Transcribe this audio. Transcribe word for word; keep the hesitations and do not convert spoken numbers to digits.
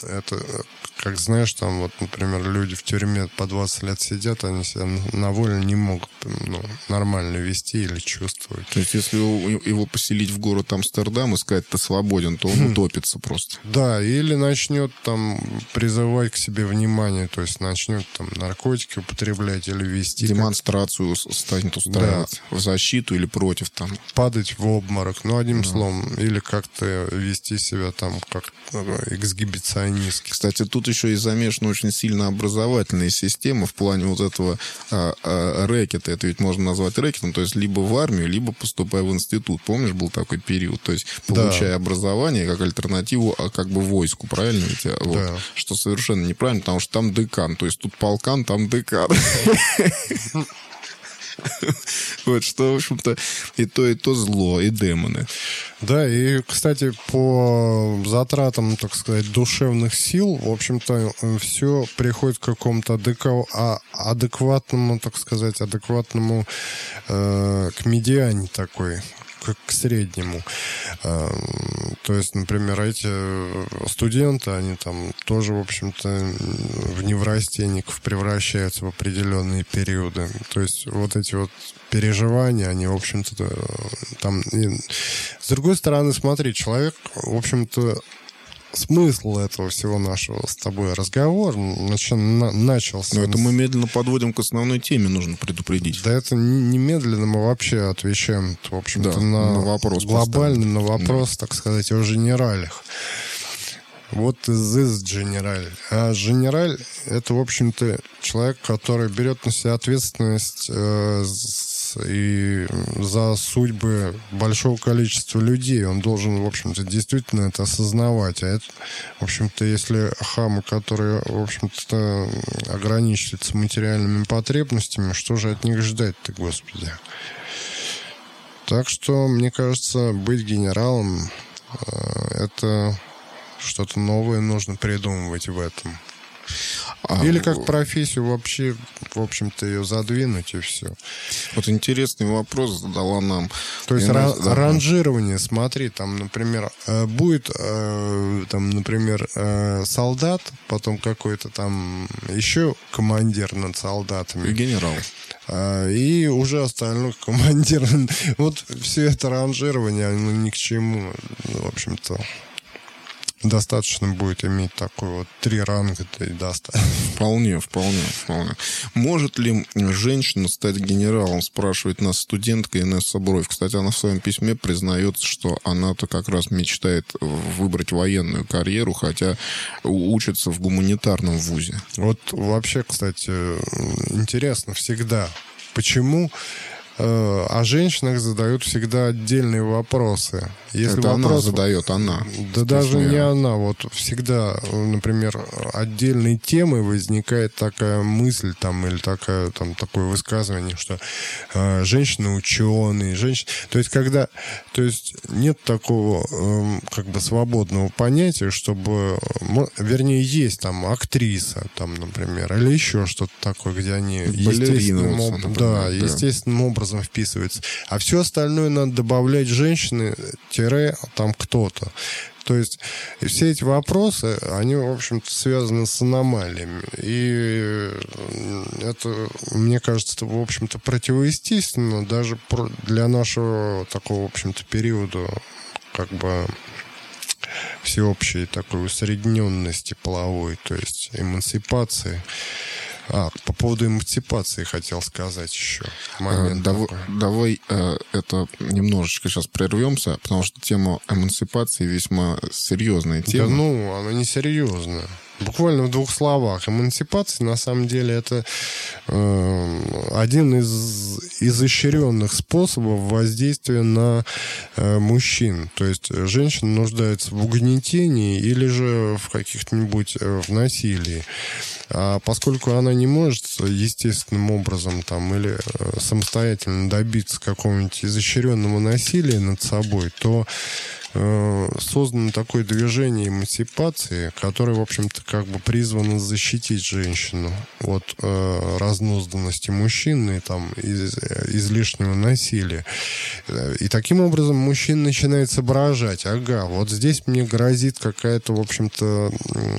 это, как знаешь, там вот, например, люди в тюрьме по двадцать лет сидят, они себя на волю не могут, ну, нормально вести или чувствовать. То есть, если его поселить в город Амстердам и сказать, ты свободен, то он утопится просто. Да, или начнет там призывать к себе внимание, то есть начнет там наркотики употреблять или вести... Демонстрацию как... станет устраивать, да, в защиту или против там. Падать в обморок, ну, одним да. словом, или как-то вести себя там как эксгибиционистски. Кстати, тут еще и замешана очень сильно образовательная система в плане вот этого а, а, рэкета. Это ведь можно назвать рэкетом, то есть либо в армию, либо поступая в институт. Помнишь, был такой период? То есть получая да. образование как альтернативу, а как бы войску, правильно ведь? Вот. Да. Что совершенно неправильно, потому что там декан. То есть тут полкан, там декан. Вот, что, в общем-то, и то, и то зло, и демоны. Да, и, кстати, по затратам, так сказать, душевных сил, в общем-то, все приходит к какому-то адекватному, так сказать, адекватному, э, к медиане такой, к, к среднему. Э, то есть, например, эти студенты, они там тоже, в общем-то, в неврастенников превращаются в определенные периоды. То есть, вот эти вот переживания, они, в общем-то, там... И... С другой стороны, смотри, человек, в общем-то, смысл этого всего нашего с тобой разговора начал, на, начался... Но это мы медленно подводим к основной теме, нужно предупредить. Да это немедленно мы вообще отвечаем, в общем-то, да, на, на вопрос глобально, поставить. На вопрос, да. так сказать, о генералях. Вот из генераль. А генераль — это, в общем-то, человек, который берет на себя ответственность э, и за судьбы большого количества людей. Он должен, в общем-то, действительно это осознавать. А это, в общем-то, если хамы, которые, в общем-то, ограничиваются материальными потребностями, что же от них ждать-то, Господи? Так что, мне кажется, быть генералом э, это... Что-то новое нужно придумывать в этом. А, Или как профессию вообще, в общем-то, ее задвинуть, и все. Вот интересный вопрос задала нам. То есть ра- нас, да, ранжирование, смотри, там, например, будет, там, например, солдат, потом какой-то там еще командир над солдатами. И генерал. И уже остальной командир. Вот все это ранжирование, оно ни к чему, в общем-то. Достаточно будет иметь такой вот три ранга, да и достаточно. Вполне, вполне, вполне. Может ли женщина стать генералом, спрашивает нас студентка Инесса Бровь. Кстати, она в своем письме признается, что она-то как раз мечтает выбрать военную карьеру, хотя учится в гуманитарном вузе. Вот вообще, кстати, интересно всегда, почему... о женщинах задают всегда отдельные вопросы. Если это вопрос... она задает, она. Да даже не она. Вот всегда, например, отдельной темой возникает такая мысль там, или такая, там, такое высказывание, что э, женщины-ученые, женщины... То есть, когда... То есть, нет такого э, как бы свободного понятия, чтобы... Вернее, есть там актриса, там, например, или еще что-то такое, где они естественным, об... например, да, да. естественным образом вписывается. А все остальное надо добавлять женщины, тире, там кто-то. То есть и все эти вопросы, они, в общем-то, связаны с аномалиями. И это, мне кажется, в общем-то, противоестественно даже для нашего такого, в общем-то, периода как бы всеобщей такой усредненности половой, то есть эмансипации. А, по поводу эмансипации хотел сказать еще. Момент давай давай э, это немножечко сейчас прервемся, потому что тема эмансипации весьма серьезная тема. Да ну, она не серьезная. Буквально в двух словах. Эмансипация, на самом деле, это э, один из изощренных способов воздействия на э, мужчин. То есть женщина нуждается в угнетении или же в каких-нибудь э, в насилии. А поскольку она не может естественным образом там, или э, самостоятельно добиться какого-нибудь изощренного насилия над собой, то создано такое движение эмансипации, которое, в общем-то, как бы призвано защитить женщину от э, разнузданности мужчин и там из, излишнего насилия. И таким образом мужчина начинает соображать: ага, вот здесь мне грозит какая-то, в общем-то,